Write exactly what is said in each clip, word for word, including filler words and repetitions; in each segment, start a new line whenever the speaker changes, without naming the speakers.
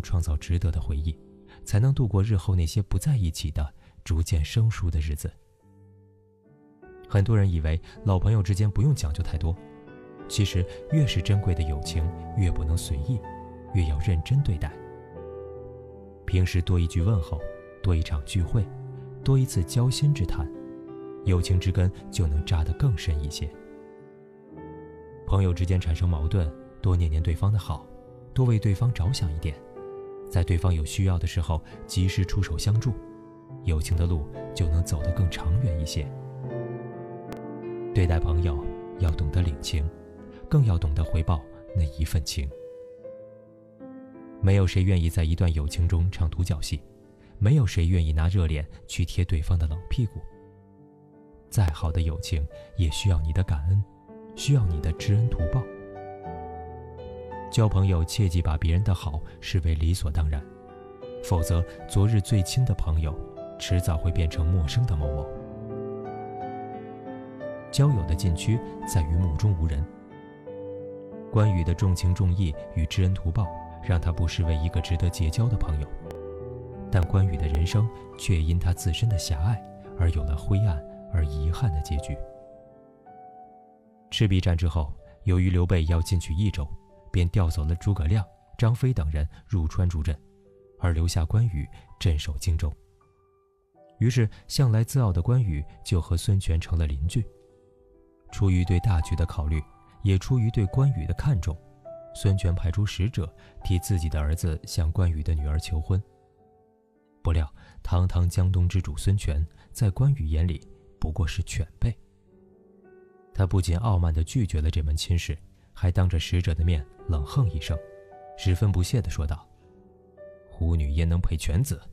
创造值得的回忆，才能度过日后那些不在一起的逐渐生疏的日子。很多人以为老朋友之间不用讲究太多，其实越是珍贵的友情，越不能随意，越要认真对待。平时多一句问候，多一场聚会，多一次交心之谈，友情之根就能扎得更深一些。朋友之间产生矛盾，多念念对方的好，多为对方着想一点，在对方有需要的时候及时出手相助，友情的路就能走得更长远一些。对待朋友要懂得领情，更要懂得回报那一份情。没有谁愿意在一段友情中唱独角戏，没有谁愿意拿热脸去贴对方的冷屁股。再好的友情也需要你的感恩，需要你的知恩图报。交朋友切忌把别人的好视为理所当然，否则昨日最亲的朋友迟早会变成陌生的某某。交友的禁区在于目中无人。关羽的重情重义与知恩图报让他不失为一个值得结交的朋友，但关羽的人生却因他自身的狭隘而有了灰暗而遗憾的结局。赤壁战之后，由于刘备要进取益州，便调走了诸葛亮、张飞等人入川助阵，而留下关羽镇守荆州。于是向来自傲的关羽就和孙权成了邻居。出于对大局的考虑，也出于对关羽的看重，孙权派出使者替自己的儿子向关羽的女儿求婚。不料堂堂江东之主孙权在关羽眼里不过是犬辈。他不仅傲慢地拒绝了这门亲事，还当着使者的面冷哼一声，十分不屑地说道：虎女焉能配犬子？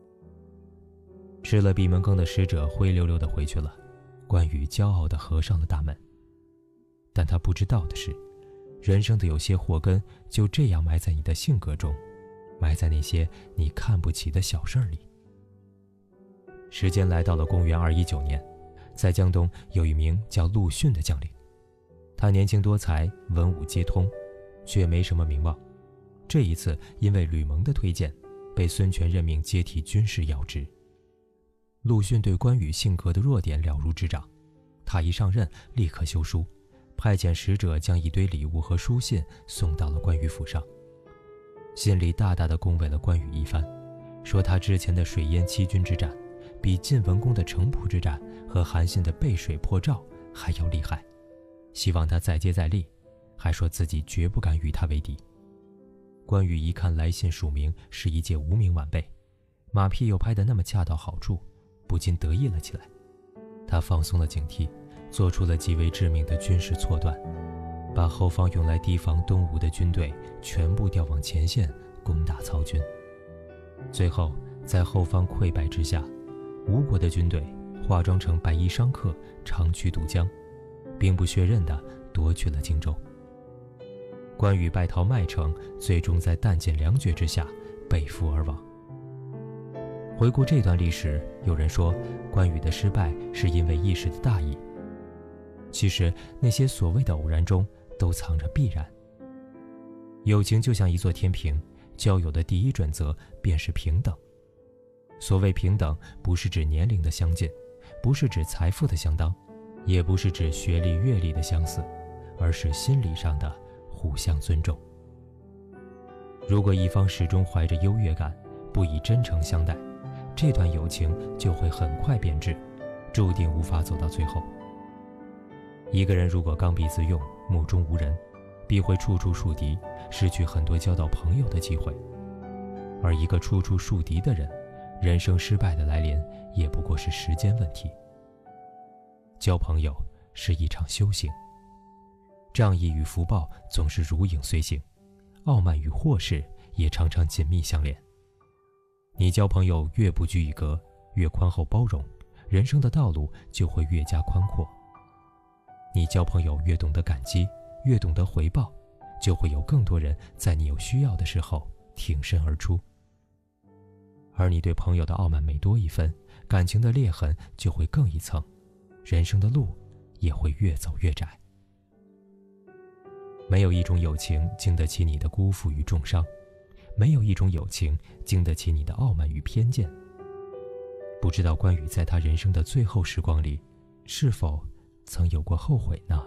吃了闭门羹的使者灰溜溜地回去了，关羽骄傲地合上了大门。但他不知道的是，人生的有些祸根就这样埋在你的性格中，埋在那些你看不起的小事里。时间来到了公元二一九年，在江东有一名叫陆逊的将领，他年轻多才，文武皆通，却没什么名望。这一次因为吕蒙的推荐，被孙权任命接替军事要职。陆逊对关羽性格的弱点了如指掌，他一上任立刻修书，派遣使者将一堆礼物和书信送到了关羽府上，信里大大的恭维了关羽一番，说他之前的水淹七军之战比晋文公的城濮之战和韩信的背水破赵还要厉害，希望他再接再厉，还说自己绝不敢与他为敌。关羽一看来信署名是一介无名晚辈，马屁又拍得那么恰到好处，不禁得意了起来。他放松了警惕，做出了极为致命的军事错断，把后方用来提防东吴的军队全部调往前线攻打曹军。最后在后方溃败之下，吴国的军队化妆成白衣商客，长驱渡江，兵不血刃地夺去了荆州。关羽败逃麦城，最终在弹尽粮绝之下被俘而亡。回顾这段历史，有人说关羽的失败是因为一时的大意，其实那些所谓的偶然中都藏着必然。友情就像一座天平，交友的第一准则便是平等。所谓平等，不是指年龄的相近，不是指财富的相当，也不是指学历阅历的相似，而是心理上的互相尊重。如果一方始终怀着优越感，不以真诚相待，这段友情就会很快变质，注定无法走到最后。一个人如果刚愎自用，目中无人，必会处处树敌，失去很多交到朋友的机会。而一个处处树敌的人，人生失败的来临也不过是时间问题。交朋友是一场修行，仗义与福报总是如影随形，傲慢与祸事也常常紧密相连。你交朋友越不拘一格，越宽厚包容，人生的道路就会越加宽阔。你交朋友越懂得感激，越懂得回报，就会有更多人在你有需要的时候挺身而出。而你对朋友的傲慢每多一分，感情的裂痕就会更一层，人生的路也会越走越窄。没有一种友情经得起你的辜负与重伤， 没有一种友情经得起你的傲慢与偏见。不知道关羽在他人生的最后时光里，是否曾有过后悔呢？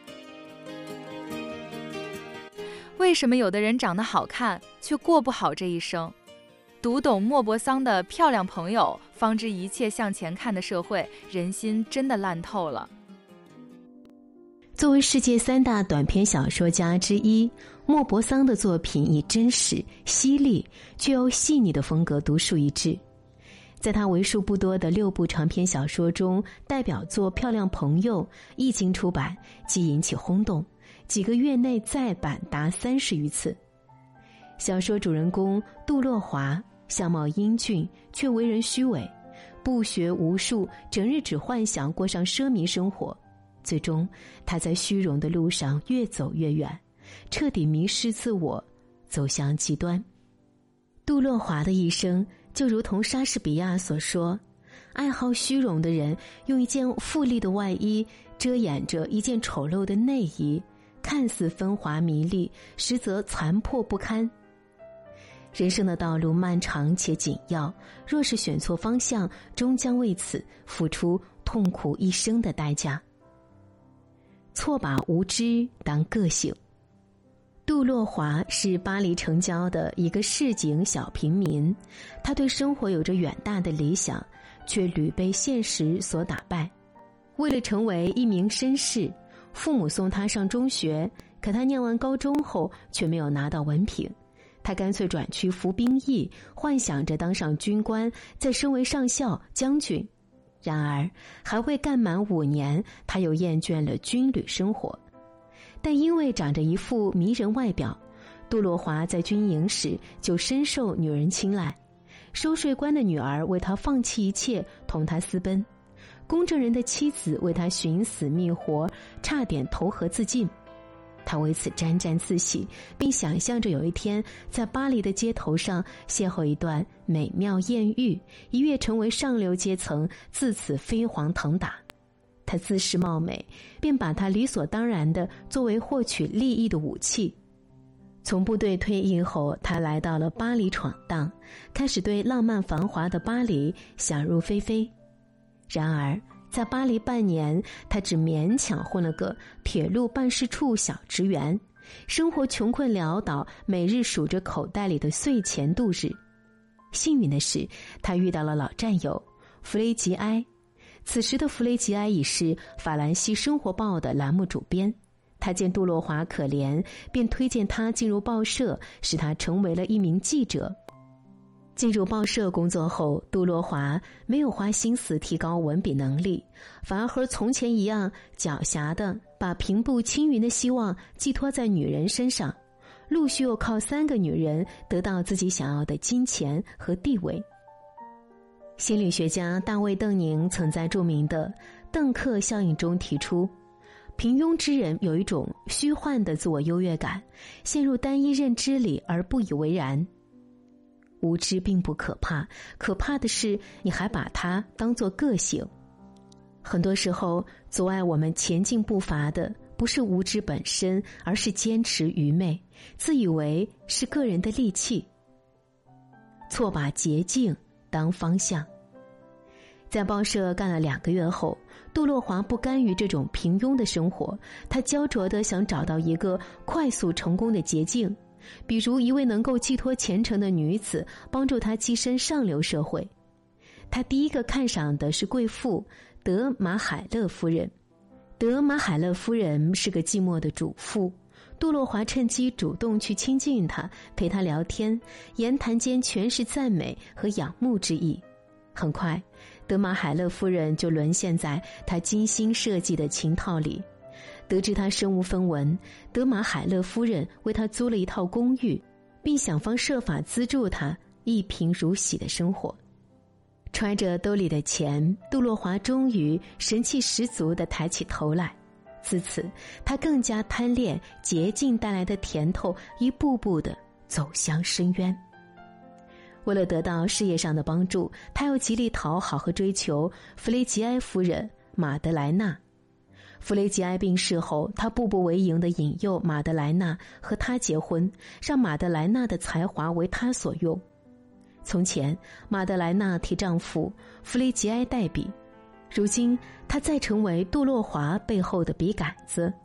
为什么有的人长得好看，却过不好这一生？读懂莫泊桑的《漂亮朋友》，方知一切向前看的社会，人心真的烂透了。
作为世界三大短篇小说家之一，莫泊桑的作品以真实、犀利却又细腻的风格独树一帜。在他为数不多的六部长篇小说中，代表作《漂亮朋友》一经出版即引起轰动，几个月内再版达三十余次。小说主人公杜洛华相貌英俊，却为人虚伪，不学无术，整日只幻想过上奢靡生活。最终他在虚荣的路上越走越远，彻底迷失自我，走向极端。杜洛华的一生就如同莎士比亚所说，爱好虚荣的人用一件富丽的外衣遮掩着一件丑陋的内衣，看似风华迷丽，实则残破不堪。人生的道路漫长且紧要，若是选错方向，终将为此付出痛苦一生的代价。错把无知当个性。杜洛华是巴黎城郊的一个市井小平民，他对生活有着远大的理想，却屡被现实所打败。为了成为一名绅士，父母送他上中学，可他念完高中后却没有拿到文凭，他干脆转去服兵役，幻想着当上军官，再升为上校、将军。然而还未干满五年，他又厌倦了军旅生活。但因为长着一副迷人外表，杜洛华在军营时就深受女人青睐。收税官的女儿为他放弃一切，同他私奔；公证人的妻子为他寻死觅活，差点投河自尽。他为此沾沾自喜，并想象着有一天在巴黎的街头上邂逅一段美妙艳遇，一跃成为上流阶层，自此飞黄腾达。他自恃貌美，便把它理所当然地作为获取利益的武器。从部队退役后，他来到了巴黎闯荡，开始对浪漫繁华的巴黎想入非非。然而在巴黎半年，他只勉强混了个铁路办事处小职员，生活穷困潦倒，每日数着口袋里的碎钱度日。幸运的是，他遇到了老战友弗雷吉埃。此时的弗雷吉埃已是法兰西生活报的栏目主编，他见杜洛华可怜，便推荐他进入报社，使他成为了一名记者。进入报社工作后，杜洛华没有花心思提高文笔能力，反而和从前一样狡黠地把平步青云的希望寄托在女人身上，陆续又靠三个女人得到自己想要的金钱和地位。心理学家大卫·邓宁曾在著名的邓克效应中提出，平庸之人有一种虚幻的自我优越感，陷入单一认知里而不以为然。无知并不可怕，可怕的是你还把它当作个性。很多时候，阻碍我们前进步伐的不是无知本身，而是坚持愚昧，自以为是个人的利器。错把捷径当方向。在报社干了两个月后，杜洛华不甘于这种平庸的生活，他焦灼地想找到一个快速成功的捷径，比如一位能够寄托前程的女子，帮助他跻身上流社会。他第一个看上的是贵妇德马海勒夫人。德马海勒夫人是个寂寞的主妇，杜洛华趁机主动去亲近她，陪她聊天，言谈间全是赞美和仰慕之意。很快，德马海勒夫人就沦陷在他精心设计的情套里。得知他身无分文，德马海勒夫人为他租了一套公寓，并想方设法资助他一贫如洗的生活。揣着兜里的钱，杜洛华终于神气十足地抬起头来。自此，他更加贪恋捷径带来的甜头，一步步地走向深渊。为了得到事业上的帮助，他又极力讨好和追求弗雷吉埃夫人马德莱娜。 弗雷吉埃病逝后，他步步为营地引诱马德莱娜和他结婚，让马德莱娜的才华为他所用。从前，马德莱娜替丈夫弗雷吉埃代笔，如今她再成为杜洛华背后的笔杆子。